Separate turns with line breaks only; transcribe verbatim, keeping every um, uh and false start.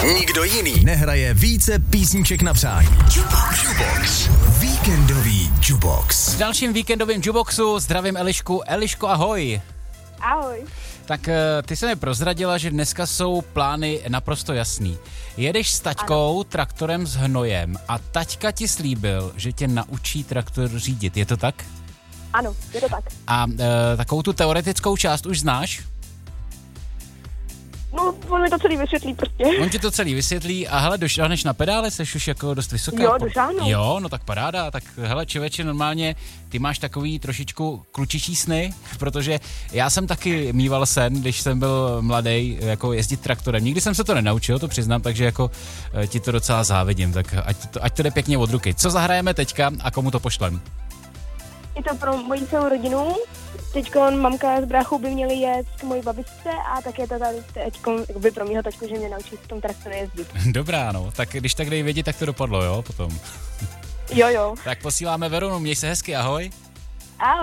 Nikdo jiný nehraje více písniček na přání. Jukebox. Jukebox. Víkendový Jukebox.
V dalším víkendovém Jukeboxu zdravím Elišku. Eliško, ahoj.
Ahoj.
Tak ty se mi prozradila, že dneska jsou plány naprosto jasný. Jedeš s taťkou ano. traktorem s hnojem a taťka ti slíbil, že tě naučí traktor řídit. Je to tak?
Ano, je to tak.
A e, takovou tu teoretickou část už znáš?
No, on mi to celý vysvětlí prostě.
On ti to celý vysvětlí a hele, došáhneš na pedále, jsi už jako dost vysoká.
Jo, došáhnu.
Jo, no tak paráda, tak hele, člověče, normálně ty máš takový trošičku klučičí sny, protože já jsem taky mýval sen, když jsem byl mladý, jako jezdit traktorem. Nikdy jsem se to nenaučil, to přiznám, takže jako ti to docela závidím, tak ať to, ať to jde pěkně od ruky. Co zahrajeme teďka a komu to pošlem?
Je to pro moji celou rodinu. Teďko mamka s bráchou by měli jet k mojí babičce a také to tady teďko, jakoby pro mýho taťku, že mě naučí v tom traktoru jezdit.
Dobrá, no, tak když tak dej vědět, tak to dopadlo, jo, potom.
Jo, jo.
Tak posíláme Veronu, měj se hezky, ahoj.